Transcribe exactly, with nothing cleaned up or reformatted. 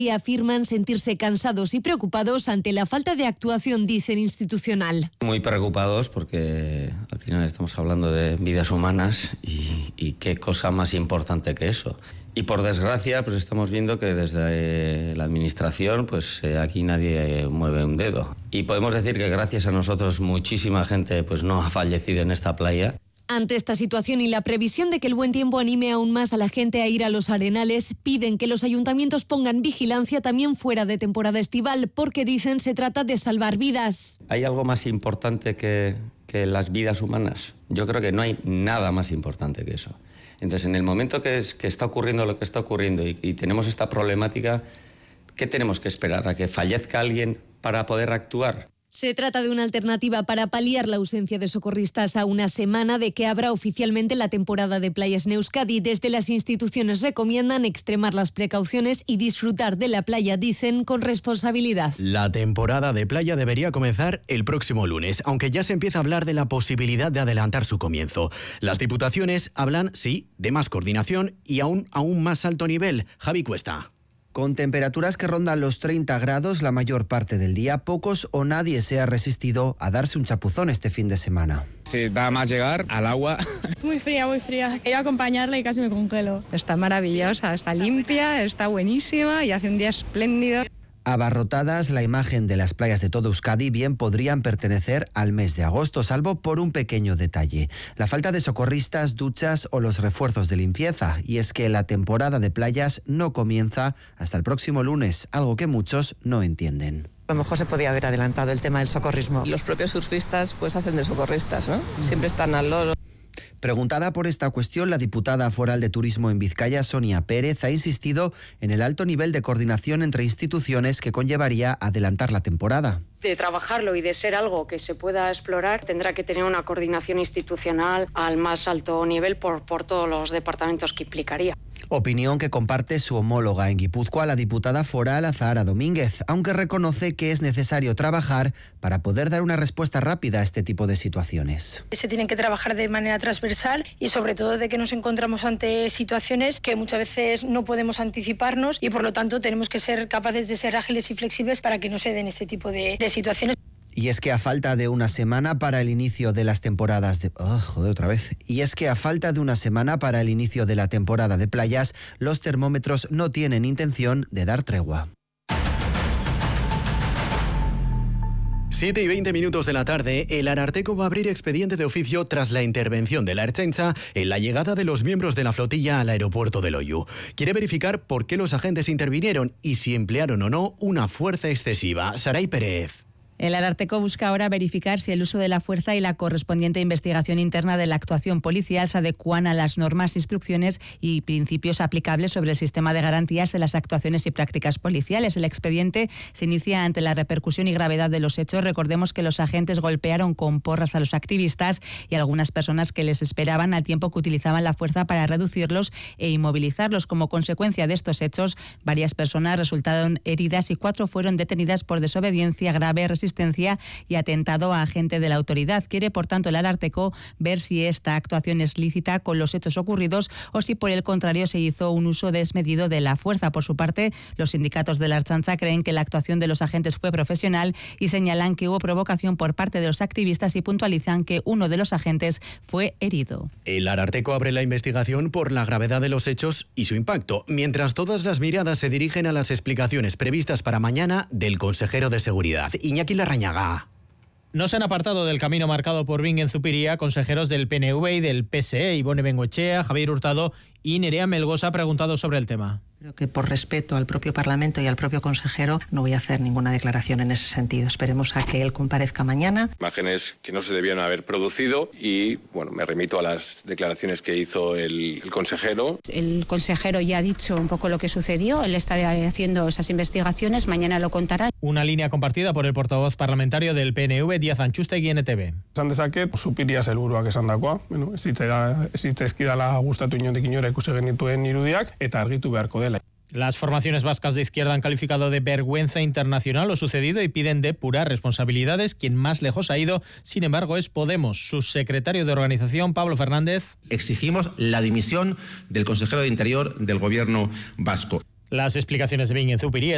y afirman sentirse cansados y preocupados ante la falta de actuación, dicen, institucional. Muy preocupados porque al final estamos hablando de vidas humanas y, y qué cosa más importante que eso. Y por desgracia pues estamos viendo que desde la administración pues eh, aquí nadie mueve un dedo. Y podemos decir que gracias a nosotros muchísima gente pues no ha fallecido en esta playa. Ante esta situación y la previsión de que el buen tiempo anime aún más a la gente a ir a los arenales, piden que los ayuntamientos pongan vigilancia también fuera de temporada estival, porque dicen se trata de salvar vidas. ¿Hay algo más importante que, que las vidas humanas? Yo creo que no hay nada más importante que eso. Entonces, en el momento que, es, que está ocurriendo lo que está ocurriendo y, y tenemos esta problemática, ¿qué tenemos que esperar? ¿A que fallezca alguien para poder actuar? Se trata de una alternativa para paliar la ausencia de socorristas a una semana de que abra oficialmente la temporada de playas en Euskadi. Desde las instituciones recomiendan extremar las precauciones y disfrutar de la playa, dicen, con responsabilidad. La temporada de playa debería comenzar el próximo lunes, aunque ya se empieza a hablar de la posibilidad de adelantar su comienzo. Las diputaciones hablan, sí, de más coordinación y aún a un más alto nivel. Javi Cuesta. Con temperaturas que rondan los treinta grados la mayor parte del día, pocos o nadie se ha resistido a darse un chapuzón este fin de semana. Sí, da más llegar al agua. Muy fría, muy fría. Quería acompañarla y casi me congelo. Está maravillosa, está limpia, está buenísima y hace un día espléndido. Abarrotadas, la imagen de las playas de todo Euskadi bien podrían pertenecer al mes de agosto, salvo por un pequeño detalle: la falta de socorristas, duchas o los refuerzos de limpieza. Y es que la temporada de playas no comienza hasta el próximo lunes, algo que muchos no entienden. A lo mejor se podía haber adelantado el tema del socorrismo. Los propios surfistas pues hacen de socorristas, ¿no? Siempre están al loro. Preguntada por esta cuestión, la diputada foral de Turismo en Vizcaya, Sonia Pérez, ha insistido en el alto nivel de coordinación entre instituciones que conllevaría adelantar la temporada. De trabajarlo y de ser algo que se pueda explorar, tendrá que tener una coordinación institucional al más alto nivel por, por todos los departamentos que implicaría. Opinión que comparte su homóloga en Guipúzcoa, la diputada foral Azahara Domínguez, aunque reconoce que es necesario trabajar para poder dar una respuesta rápida a este tipo de situaciones. Se tienen que trabajar de manera transversal y sobre todo de que nos encontramos ante situaciones que muchas veces no podemos anticiparnos y por lo tanto tenemos que ser capaces de ser ágiles y flexibles para que no se den este tipo de, de situaciones. Y es que a falta de una semana para el inicio de las temporadas de... Oh, joder, otra vez. Y es que a falta de una semana para el inicio de la temporada de playas, los termómetros no tienen intención de dar tregua. siete y veinte minutos de la tarde, el Ararteko va a abrir expediente de oficio tras la intervención de la Ertzaintza en la llegada de los miembros de la flotilla al aeropuerto de Loiu. Quiere verificar por qué los agentes intervinieron y si emplearon o no una fuerza excesiva. Saray Pérez. El Ararteko busca ahora verificar si el uso de la fuerza y la correspondiente investigación interna de la actuación policial se adecuan a las normas, instrucciones y principios aplicables sobre el sistema de garantías en las actuaciones y prácticas policiales. El expediente se inicia ante la repercusión y gravedad de los hechos. Recordemos que los agentes golpearon con porras a los activistas y a algunas personas que les esperaban, al tiempo que utilizaban la fuerza para reducirlos e inmovilizarlos. Como consecuencia de estos hechos, varias personas resultaron heridas y cuatro fueron detenidas por desobediencia grave, resistencia y atentado a agente de la autoridad. Quiere, por tanto, el Ararteko ver si esta actuación es lícita con los hechos ocurridos o si, por el contrario, se hizo un uso desmedido de la fuerza. Por su parte, los sindicatos de la Ertzaintza creen que la actuación de los agentes fue profesional y señalan que hubo provocación por parte de los activistas y puntualizan que uno de los agentes fue herido. El Ararteko abre la investigación por la gravedad de los hechos y su impacto, mientras todas las miradas se dirigen a las explicaciones previstas para mañana del consejero de Seguridad, Iñaki Larrañaga. No se han apartado del camino marcado por Bingen Zupiria consejeros del P N V y del P S E, Ibone Bengoechea, Javier Hurtado y Nerea Melgosa, ha preguntado sobre el tema. Creo que por respeto al propio Parlamento y al propio consejero no voy a hacer ninguna declaración en ese sentido. Esperemos a que él comparezca mañana. Imágenes que no se debían haber producido y, bueno, me remito a las declaraciones que hizo el, el consejero. El consejero ya ha dicho un poco lo que sucedió, él está haciendo esas investigaciones, mañana lo contará. Una línea compartida por el portavoz parlamentario del P N V, Díaz Antxustegui, N T V. Esan dezake, Zupiria helburuak esan dakoa, bueno, ez zitzaizkidala gustatu inondik inora ikusi genituen irudiak eta argitu beharko dela. Las formaciones vascas de izquierda han calificado de vergüenza internacional lo sucedido y piden depurar responsabilidades. Quien más lejos ha ido, sin embargo, es Podemos. Su secretario de organización, Pablo Fernández. Exigimos la dimisión del consejero de Interior del gobierno vasco. Las explicaciones de Bingen Zupiria